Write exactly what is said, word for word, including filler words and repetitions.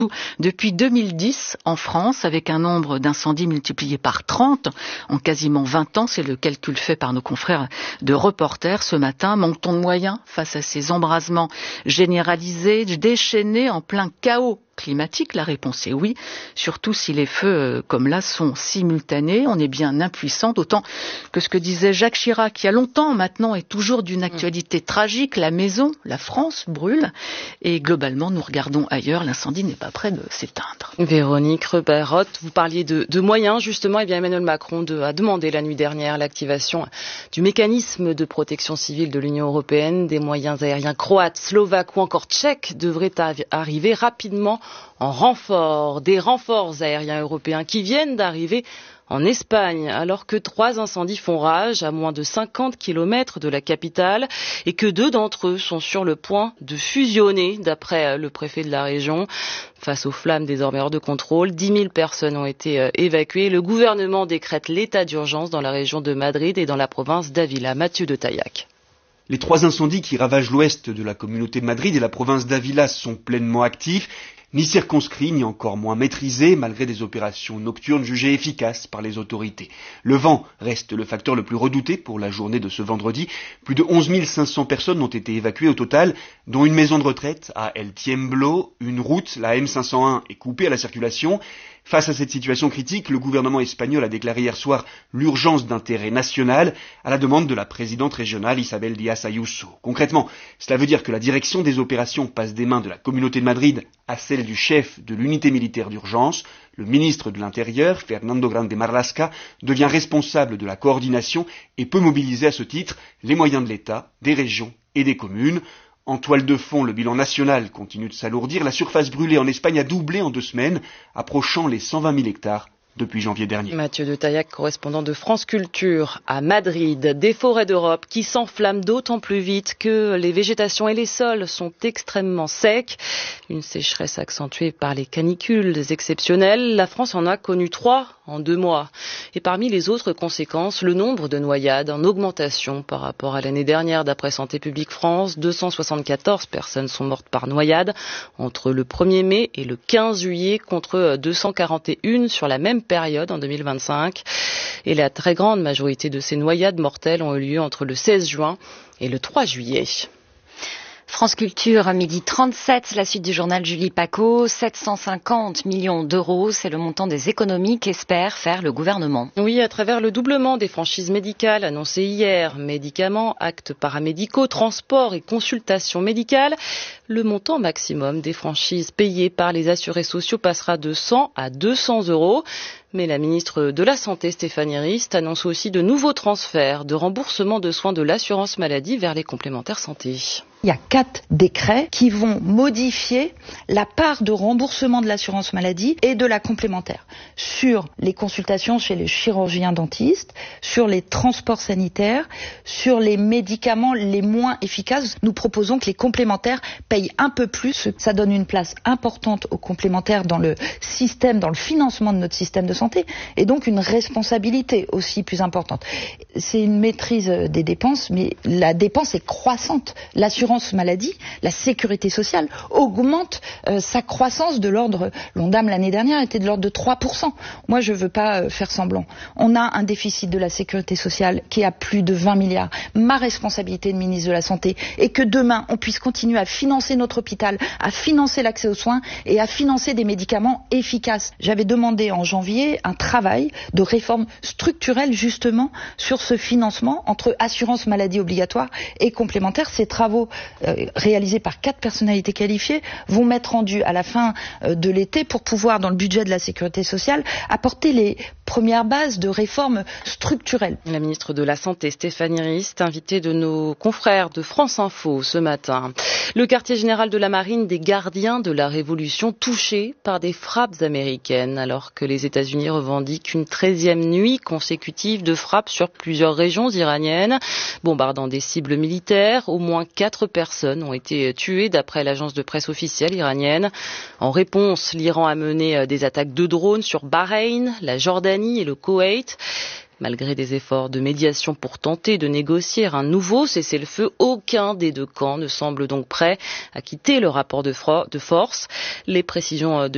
Depuis deux mille dix, en France, avec un nombre d'incendies multiplié par trente en quasiment vingt ans, c'est le calcul fait par nos confrères de Reporters ce matin. Manque-t-on de moyens face à ces embrasements généralisés, déchaînés en plein chaos climatique? La réponse est oui, surtout si les feux euh, comme là sont simultanés. On est bien impuissant, d'autant que ce que disait Jacques Chirac il y a longtemps maintenant est toujours d'une actualité tragique. La maison, la France brûle et globalement nous regardons ailleurs. L'incendie n'est pas près de s'éteindre. Véronique Rebarotte, vous parliez de, de moyens justement. Et bien Emmanuel Macron de, a demandé la nuit dernière l'activation du mécanisme de protection civile de l'Union européenne. Des moyens aériens croates, slovaques ou encore tchèques devraient arriver rapidement en renfort, des renforts aériens européens qui viennent d'arriver en Espagne, alors que trois incendies font rage à moins de cinquante kilomètres de la capitale et que deux d'entre eux sont sur le point de fusionner, d'après le préfet de la région. Face aux flammes désormais hors de contrôle, dix mille personnes ont été évacuées. Le gouvernement décrète l'état d'urgence dans la région de Madrid et dans la province d'Ávila. Mathieu de Taillac. Les trois incendies qui ravagent l'ouest de la communauté de Madrid et la province d'Ávila sont pleinement actifs. Ni circonscrits, ni encore moins maîtrisés, malgré des opérations nocturnes jugées efficaces par les autorités. Le vent reste le facteur le plus redouté pour la journée de ce vendredi. Plus de onze mille cinq cents personnes ont été évacuées au total, dont une maison de retraite à El Tiemblo, une route, la M cinq cent un, est coupée à la circulation. Face à cette situation critique, le gouvernement espagnol a déclaré hier soir l'urgence d'intérêt national à la demande de la présidente régionale Isabel Díaz Ayuso. Concrètement, cela veut dire que la direction des opérations passe des mains de la communauté de Madrid à celle du chef de l'unité militaire d'urgence. Le ministre de l'Intérieur, Fernando Grande Marlaska, devient responsable de la coordination et peut mobiliser à ce titre les moyens de l'État, des régions et des communes. En toile de fond, le bilan national continue de s'alourdir. La surface brûlée en Espagne a doublé en deux semaines, approchant les cent vingt mille hectares depuis janvier dernier. Mathieu de Taillac, correspondant de France Culture à Madrid. Des forêts d'Europe qui s'enflamment d'autant plus vite que les végétations et les sols sont extrêmement secs. Une sécheresse accentuée par les canicules exceptionnelles. La France en a connu trois en deux mois. Et parmi les autres conséquences, le nombre de noyades en augmentation par rapport à l'année dernière. D'après Santé publique France, deux cent soixante-quatorze personnes sont mortes par noyade entre le premier mai et le quinze juillet contre deux cent quarante et un sur la même période en deux mille vingt-cinq. Et la très grande majorité de ces noyades mortelles ont eu lieu entre le seize juin et le trois juillet. France Culture, à midi trente-sept, la suite du journal Julie Paco. sept cent cinquante millions d'euros, c'est le montant des économies qu'espère faire le gouvernement. Oui, à travers le doublement des franchises médicales annoncées hier, médicaments, actes paramédicaux, transports et consultations médicales, le montant maximum des franchises payées par les assurés sociaux passera de cent à deux cents euros. Mais la ministre de la Santé, Stéphanie Rist, annonce aussi de nouveaux transferts de remboursement de soins de l'assurance maladie vers les complémentaires santé. Il y a quatre décrets qui vont modifier la part de remboursement de l'assurance maladie et de la complémentaire sur les consultations chez les chirurgiens dentistes, sur les transports sanitaires, sur les médicaments les moins efficaces. Nous proposons que les complémentaires payent un peu plus. Ça donne une place importante aux complémentaires dans le système, dans le financement de notre système de santé et donc une responsabilité aussi plus importante. C'est une maîtrise des dépenses, mais la dépense est croissante. L'assurance maladie, la sécurité sociale augmente euh, sa croissance de l'ordre, l'Ondam l'année dernière était de l'ordre de trois pour cent. Moi je ne veux pas euh, faire semblant. On a un déficit de la sécurité sociale qui est à plus de vingt milliards. Ma responsabilité de ministre de la Santé est que demain on puisse continuer à financer notre hôpital, à financer l'accès aux soins et à financer des médicaments efficaces. J'avais demandé en janvier un travail de réforme structurelle justement sur ce financement entre assurance maladie obligatoire et complémentaire. Ces travaux Euh, réalisés par quatre personnalités qualifiées vont m'être rendus à la fin euh, de l'été pour pouvoir, dans le budget de la sécurité sociale, apporter les premières bases de réformes structurelles. La ministre de la Santé, Stéphanie Rist, invitée de nos confrères de France Info ce matin. Le quartier général de la Marine des gardiens de la Révolution touché par des frappes américaines, alors que les États-Unis revendiquent une treizième nuit consécutive de frappes sur plusieurs régions iraniennes, bombardant des cibles militaires. Au moins quatre personnes ont été tuées d'après l'agence de presse officielle iranienne. En réponse, l'Iran a mené des attaques de drones sur Bahreïn, la Jordanie et le Koweït. Malgré des efforts de médiation pour tenter de négocier un nouveau cessez-le-feu, aucun des deux camps ne semble donc prêt à quitter le rapport de, de force. Les précisions de